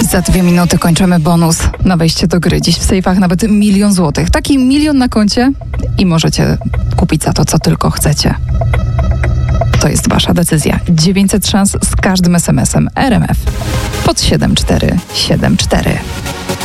Za 2 minuty kończymy bonus na wejście do gry. Dziś w sejfach nawet 1 000 000 złotych. Taki 1 000 000 na koncie i możecie kupić za to, co tylko chcecie. To jest wasza decyzja. 900 szans z każdym SMS-em RMF pod 7474.